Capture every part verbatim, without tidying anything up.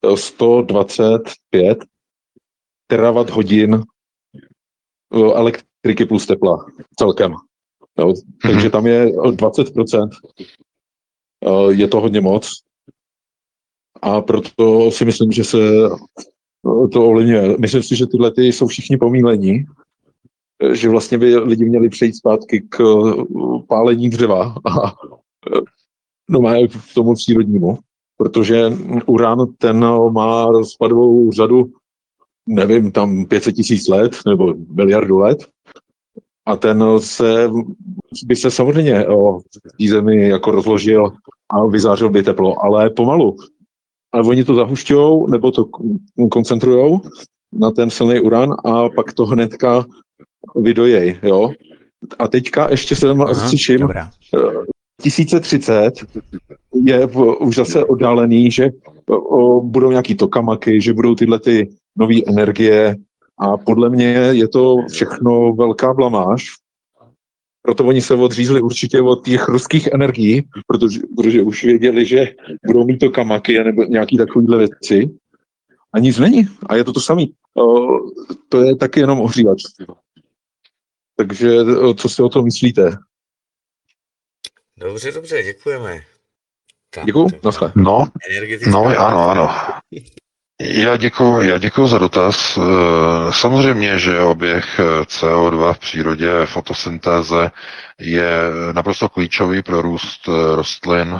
sto dvacet pět terawatt hodin elektriky plus tepla celkem. Jo, takže tam je dvacet procent. Je to hodně moc. A proto si myslím, že se to ovlivňuje. Myslím si, že tyhle ty jsou všichni pomílení, že vlastně by lidi měli přejít zpátky k pálení dřeva a no má k tomu přírodnímu, protože uran ten má rozpadovou řadu, nevím, tam pět set tisíc let nebo miliardu let a ten se by se samozřejmě o té zemi jako rozložil a vyzářil by teplo, ale pomalu. Ale oni to zahušťujou nebo to koncentrujou na ten silný uran a pak to hnedka vydojej, jo. A teďka ještě jsem slyším, tisíc třicet je už zase oddálený, že o, budou nějaký tokamaky, že budou tyhle ty nové energie a podle mě je to všechno velká blamáž. Proto oni se odřízli určitě od těch ruských energií, protože, protože už věděli, že budou mít tokamaky nebo nějaký takovýhle věci. A nic není. A je to to samé. To je taky jenom ohřívač. Takže co si o tom myslíte? Dobře, dobře, děkujeme. Děkuju, naschle. No, no ano, ano. Já děkuji, já děkuji za dotaz. Samozřejmě, že oběh C O dva v přírodě, fotosyntéze je naprosto klíčový pro růst rostlin,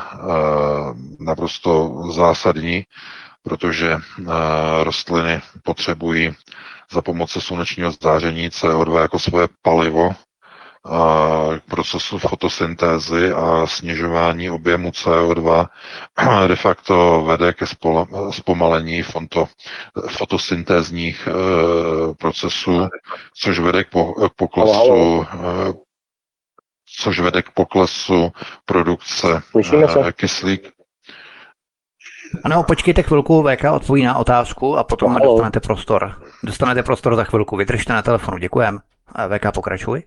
naprosto zásadní, protože rostliny potřebují za pomoci slunečního záření C O dva jako svoje palivo k procesu fotosyntézy a snižování objemu C O dva de facto vede ke zpomalení fonto, fotosyntézních e, procesů, což vede k, po, k poklesu e, což vede k poklesu produkce e, kyslík. Ano, počkejte chvilku, V K odpoví na otázku a potom Halo. dostanete prostor. Dostanete prostor za chvilku, vydržte na telefonu, děkujem. V K, pokračuj.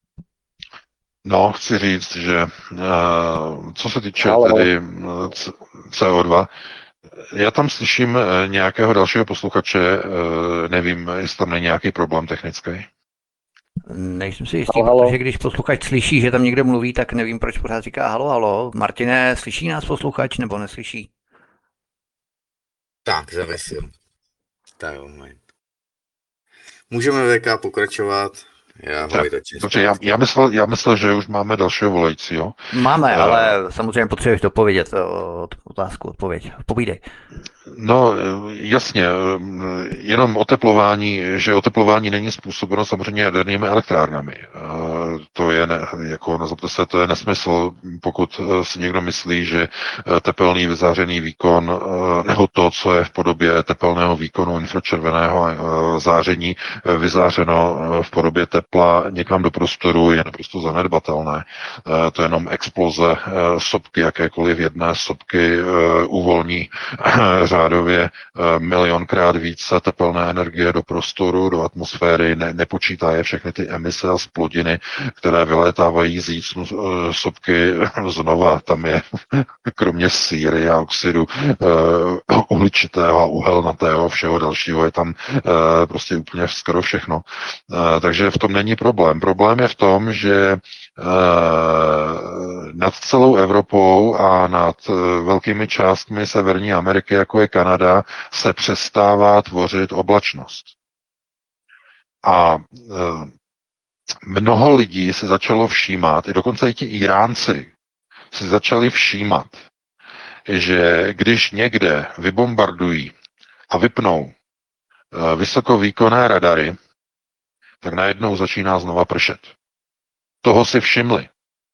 No, chci říct, že uh, co se týče Halo. tedy C O dva, já tam slyším nějakého dalšího posluchače, uh, nevím, jestli tam není nějaký problém technický. Nejsem si jistý, halo, protože když posluchač slyší, že tam někde mluví, tak nevím, proč pořád říká halo, halo. Martine, slyší nás posluchač nebo neslyší? Tak, zavesil. Tak, moment. Můžeme V K pokračovat. Já, Dobře, já, já, myslel, já myslel, že už máme dalšího volajícího. Máme, uh, ale samozřejmě potřebuješ odpovědět, otázku, odpověď. Povídej. No, jasně, jenom oteplování, že oteplování není způsobeno samozřejmě jadernými elektrárnami. To je, ne, jako nazvete se, to je nesmysl, pokud si někdo myslí, že tepelný vyzářený výkon, nebo to, co je v podobě tepelného výkonu infračerveného záření vyzářeno v podobě tepla někam do prostoru, je naprosto zanedbatelné. To je jenom exploze sopky, jakékoliv jedné sopky uvolní řádově milionkrát více tepelné energie do prostoru, do atmosféry, ne, nepočítá je všechny ty emise a splodiny, které vylétávají z jícnu sopky znova. Tam je kromě síry a oxidu uh, uhličitého a uhelnatého, všeho dalšího, je tam uh, prostě úplně skoro všechno. Uh, takže v tom není problém. Problém je v tom, že nad celou Evropou a nad velkými částmi Severní Ameriky, jako je Kanada, se přestává tvořit oblačnost. A mnoho lidí se začalo všímat, i dokonce i ti Iránci se začali všímat, že když někde vybombardují a vypnou vysokovýkonné radary, tak najednou začíná znova pršet. Toho si všimli.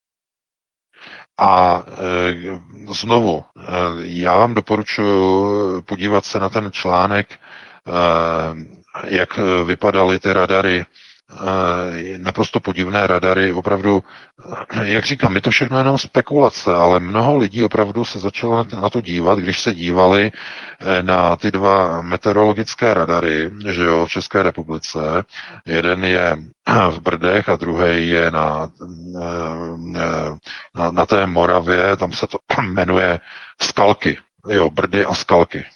A e, znovu, e, já vám doporučuji podívat se na ten článek, e, jak vypadaly ty radary, e, naprosto podivné radary, opravdu, jak říkám, je to všechno jenom spekulace, ale mnoho lidí opravdu se začalo na to dívat, když se dívali na ty dva meteorologické radary, že jo, v České republice. Jeden je v Brdech a druhý je na, na, na té Moravě, tam se to jmenuje Skalky, jo, Brdy a Skalky.